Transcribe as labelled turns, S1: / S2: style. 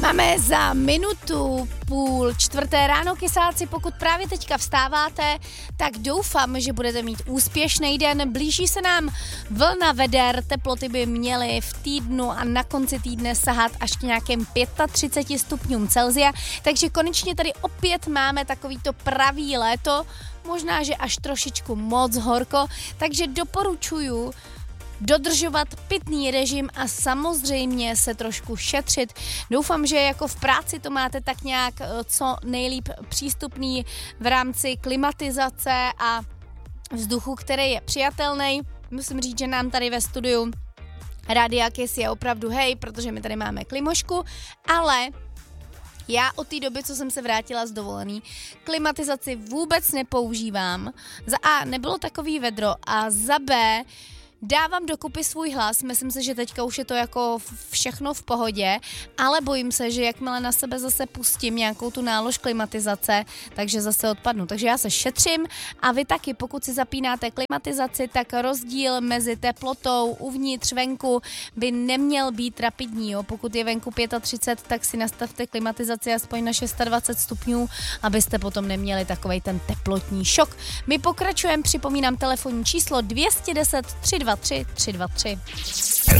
S1: Máme za minutu 3:30 ráno, kysáci. Pokud právě teďka vstáváte, tak doufám, že budete mít úspěšný den. Blíží se nám vlna veder, teploty by měly v týdnu a na konci týdne sahat až k nějakým 35 stupňům Celsia, takže konečně tady opět máme takovýto pravý léto, možná, že až trošičku moc horko, takže doporučuju dodržovat pitný režim a samozřejmě se trošku šetřit. Doufám, že jako v práci to máte tak nějak co nejlíp přístupný v rámci klimatizace a vzduchu, který je přijatelný. Musím říct, že nám tady ve studiu Rádia Kiss je opravdu hej, protože my tady máme klimošku, ale já od té doby, co jsem se vrátila z dovolený, klimatizaci vůbec nepoužívám. Za A nebylo takový vedro a za B dávám dokupy svůj hlas, myslím si, že teďka už je to jako všechno v pohodě, ale bojím se, že jakmile na sebe zase pustím nějakou tu nálož klimatizace, takže zase odpadnu. Takže já se šetřím a vy taky, pokud si zapínáte klimatizaci, tak rozdíl mezi teplotou uvnitř venku by neměl být rapidní. Jo? Pokud je venku 35, tak si nastavte klimatizaci aspoň na 26 stupňů, abyste potom neměli takovej ten teplotní šok. My pokračujeme, připomínám telefonní číslo 210 323 323.